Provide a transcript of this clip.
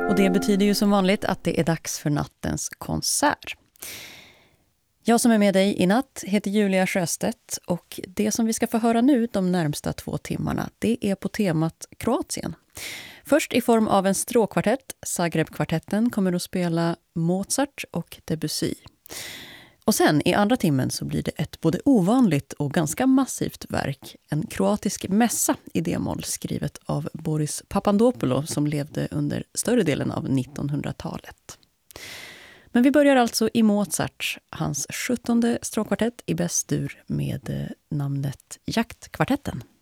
Och det betyder ju som vanligt att det är dags för nattens konsert. Jag som är med dig i natt heter Julia Sjöstedt och det som vi ska få höra nu de närmsta 2 timmarna, det är på temat Kroatien. Först i form av en stråkkvartett, Zagreb-kvartetten kommer att spela Mozart och Debussy. Och sen i andra timmen så blir det ett både ovanligt och ganska massivt verk, en kroatisk mässa i D-moll skrivet av Boris Papandopoulou som levde under större delen av 1900-talet. Men vi börjar alltså i Mozart, hans 17:e stråkkvartett i bäst dur med namnet Jaktkvartetten.